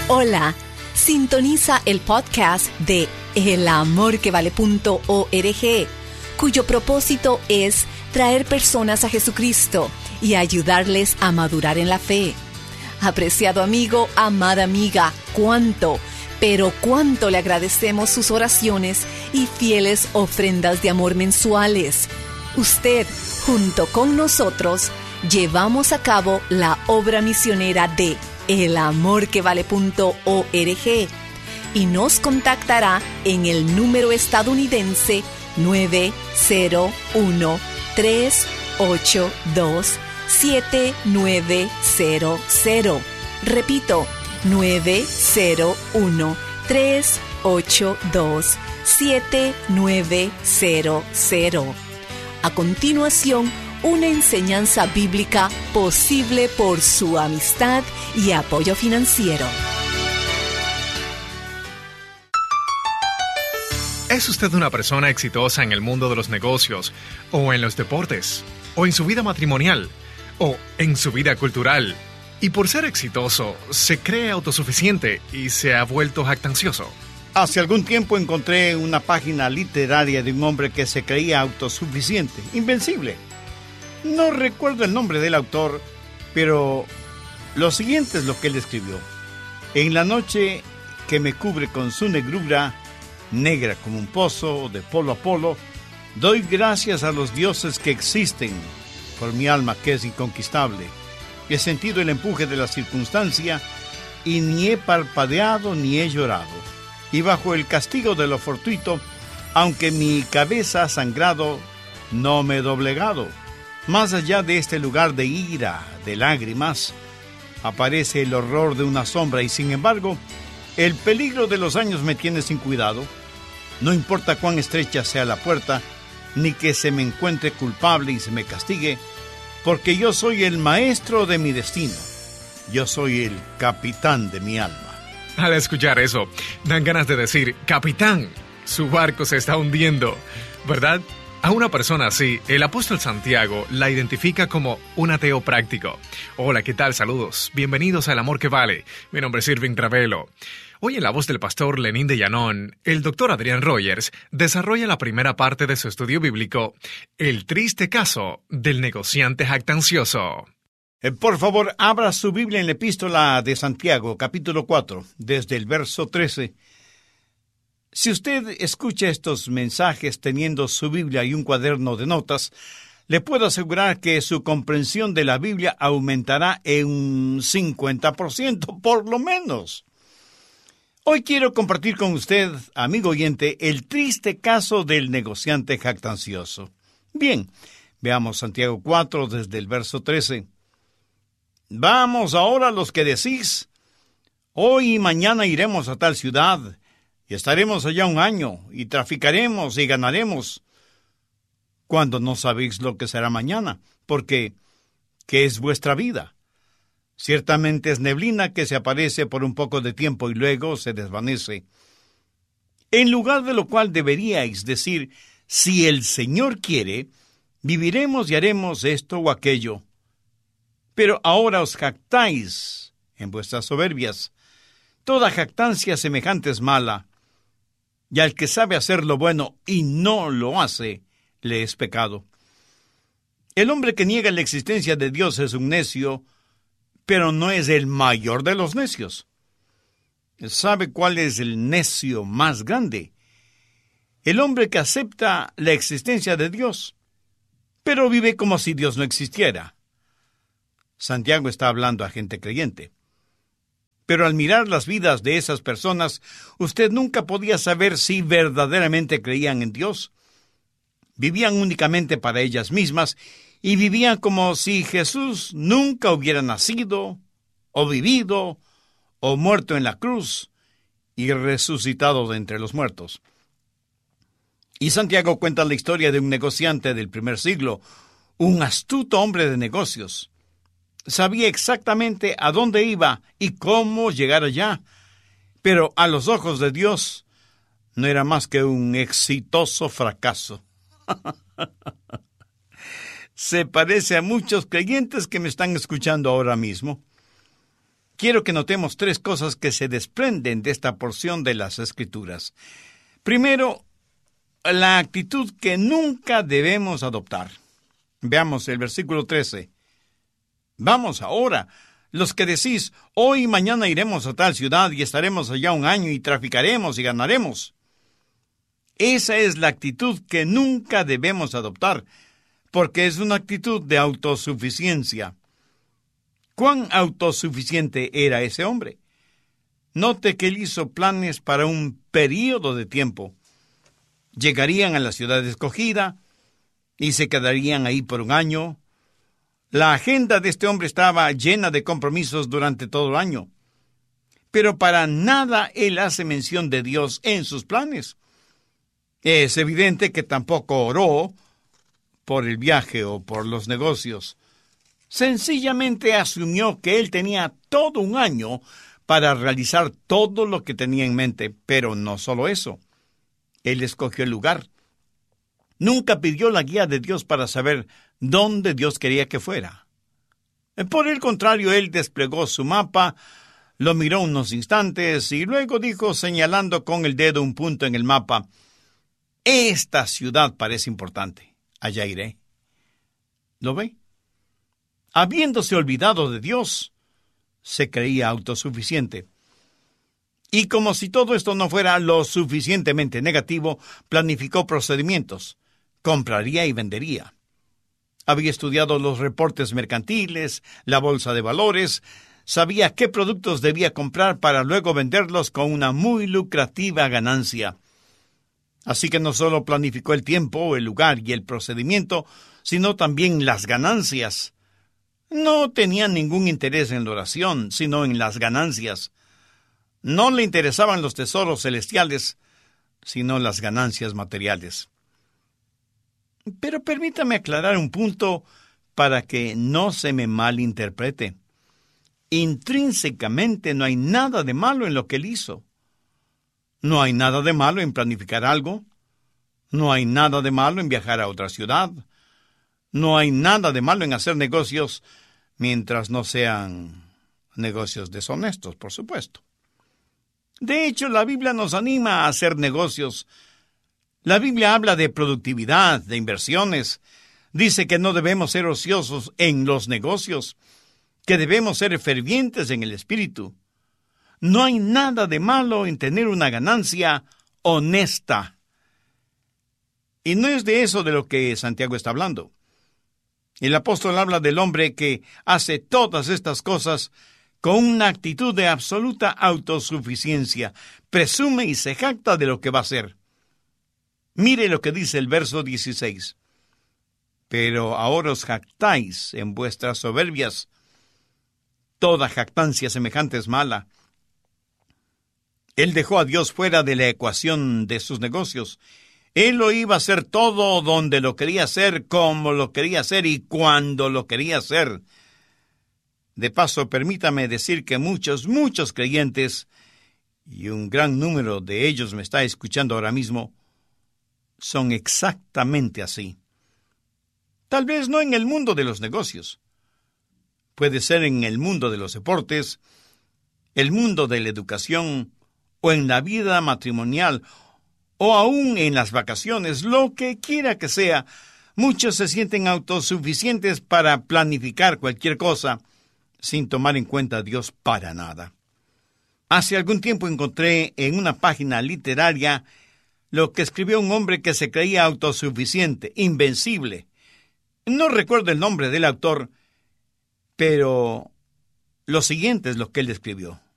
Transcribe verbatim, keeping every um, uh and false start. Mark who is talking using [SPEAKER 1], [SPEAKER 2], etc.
[SPEAKER 1] Hola, sintoniza el podcast de el amor que vale punto org, cuyo propósito es traer personas a Jesucristo y ayudarles a madurar en la fe. Apreciado amigo, amada amiga, cuánto, pero cuánto le agradecemos sus oraciones y fieles ofrendas de amor mensuales. Usted, junto con nosotros, llevamos a cabo la obra misionera de el amor que vale punto org y nos contactará en el número estadounidense nueve cero uno, tres ocho dos, siete nueve cero cero. Repito, nueve cero uno, tres ocho dos, siete nueve cero cero. A continuación, una enseñanza bíblica posible por su amistad y apoyo financiero.
[SPEAKER 2] ¿Es usted una persona exitosa en el mundo de los negocios, o en los deportes, o en su vida matrimonial, o en su vida cultural? Y por ser exitoso, se cree autosuficiente y se ha vuelto jactancioso.
[SPEAKER 3] Hace algún tiempo encontré una página literaria de un hombre que se creía autosuficiente, invencible. No recuerdo el nombre del autor, pero lo siguiente es lo que él escribió. En la noche que me cubre con su negrura, negra como un pozo, de polo a polo, doy gracias a los dioses que existen, por mi alma que es inconquistable. He sentido el empuje de la circunstancia y ni he parpadeado ni he llorado. Y bajo el castigo de lo fortuito, aunque mi cabeza ha sangrado, no me he doblegado. Más allá de este lugar de ira, de lágrimas, aparece el horror de una sombra y, sin embargo, el peligro de los años me tiene sin cuidado. No importa cuán estrecha sea la puerta, ni que se me encuentre culpable y se me castigue, porque yo soy el maestro de mi destino. Yo soy el capitán de mi alma.
[SPEAKER 2] Al escuchar eso, dan ganas de decir, capitán, su barco se está hundiendo, ¿verdad? A una persona así, el apóstol Santiago la identifica como un ateo práctico. Hola, ¿qué tal? Saludos. Bienvenidos al Amor que Vale. Mi nombre es Irving Travelo. Hoy en la voz del pastor Lenín de Llanón, el doctor Adrián Rogers desarrolla la primera parte de su estudio bíblico, el triste caso del negociante jactancioso.
[SPEAKER 3] Eh, por favor, abra su Biblia en la epístola de Santiago, capítulo cuatro, desde el verso trece. Si usted escucha estos mensajes teniendo su Biblia y un cuaderno de notas, le puedo asegurar que su comprensión de la Biblia aumentará en un cincuenta por ciento, por lo menos. Hoy quiero compartir con usted, amigo oyente, el triste caso del negociante jactancioso. Bien, veamos Santiago cuatro desde el verso trece. Vamos ahora los que decís, hoy y mañana iremos a tal ciudad, y estaremos allá un año, y traficaremos y ganaremos, cuando no sabéis lo que será mañana, porque ¿qué es vuestra vida? Ciertamente es neblina que se aparece por un poco de tiempo y luego se desvanece. En lugar de lo cual deberíais decir, si el Señor quiere, viviremos y haremos esto o aquello. Pero ahora os jactáis en vuestras soberbias. Toda jactancia semejante es mala, y al que sabe hacer lo bueno y no lo hace, le es pecado. El hombre que niega la existencia de Dios es un necio, pero no es el mayor de los necios. ¿Sabe cuál es el necio más grande? El hombre que acepta la existencia de Dios, pero vive como si Dios no existiera. Santiago está hablando a gente creyente. Pero al mirar las vidas de esas personas, usted nunca podía saber si verdaderamente creían en Dios. Vivían únicamente para ellas mismas y vivían como si Jesús nunca hubiera nacido, o vivido, o muerto en la cruz y resucitado de entre los muertos. Y Santiago cuenta la historia de un negociante del primer siglo, un astuto hombre de negocios. Sabía exactamente a dónde iba y cómo llegar allá, pero a los ojos de Dios no era más que un exitoso fracaso. Se parece a muchos creyentes que me están escuchando ahora mismo. quiero que notemos tres cosas que se desprenden de esta porción de las Escrituras. Primero, la actitud que nunca debemos adoptar. Veamos el versículo trece. Vamos ahora, los que decís, hoy y mañana iremos a tal ciudad y estaremos allá un año y traficaremos y ganaremos. Esa es la actitud que nunca debemos adoptar, porque es una actitud de autosuficiencia. ¿Cuán autosuficiente era ese hombre? Note que él hizo planes para un período de tiempo. Llegarían a la ciudad escogida y se quedarían ahí por un año. La agenda de este hombre estaba llena de compromisos durante todo el año. Pero para nada él hace mención de Dios en sus planes. Es evidente que tampoco oró por el viaje o por los negocios. Sencillamente asumió que él tenía todo un año para realizar todo lo que tenía en mente. Pero no solo eso. Él escogió el lugar. Nunca pidió la guía de Dios para saber dónde Dios quería que fuera. Por el contrario, él desplegó su mapa, lo miró unos instantes y luego dijo, señalando con el dedo un punto en el mapa, esta ciudad parece importante, allá iré. ¿Lo ve? Habiéndose olvidado de Dios, se creía autosuficiente. Y como si todo esto no fuera lo suficientemente negativo, planificó procedimientos. Compraría y vendería. Había estudiado los reportes mercantiles, la bolsa de valores, sabía qué productos debía comprar para luego venderlos con una muy lucrativa ganancia. Así que no solo planificó el tiempo, el lugar y el procedimiento, sino también las ganancias. No tenía ningún interés en la oración, sino en las ganancias. No le interesaban los tesoros celestiales, sino las ganancias materiales. Pero permítame aclarar un punto para que no se me malinterprete. Intrínsecamente no hay nada de malo en lo que él hizo. No hay nada de malo en planificar algo. No hay nada de malo en viajar a otra ciudad. No hay nada de malo en hacer negocios mientras no sean negocios deshonestos, por supuesto. De hecho, la Biblia nos anima a hacer negocios. La Biblia habla de productividad, de inversiones. Dice que no debemos ser ociosos en los negocios, que debemos ser fervientes en el espíritu. No hay nada de malo en tener una ganancia honesta. Y no es de eso de lo que Santiago está hablando. El apóstol habla del hombre que hace todas estas cosas con una actitud de absoluta autosuficiencia. Presume y se jacta de lo que va a hacer. Mire lo que dice el verso dieciséis. Pero ahora os jactáis en vuestras soberbias. Toda jactancia semejante es mala. Él dejó a Dios fuera de la ecuación de sus negocios. Él lo iba a hacer todo donde lo quería hacer, como lo quería hacer y cuando lo quería hacer. De paso, permítame decir que muchos, muchos creyentes, y un gran número de ellos me está escuchando ahora mismo, son exactamente así. Tal vez no en el mundo de los negocios. Puede ser en el mundo de los deportes, el mundo de la educación, o en la vida matrimonial, o aún en las vacaciones, lo que quiera que sea. Muchos se sienten autosuficientes para planificar cualquier cosa, sin tomar en cuenta a Dios para nada. Hace algún tiempo encontré en una página literaria lo que escribió un hombre que se creía autosuficiente, invencible. No recuerdo el nombre del autor, pero lo siguiente es lo que él escribió.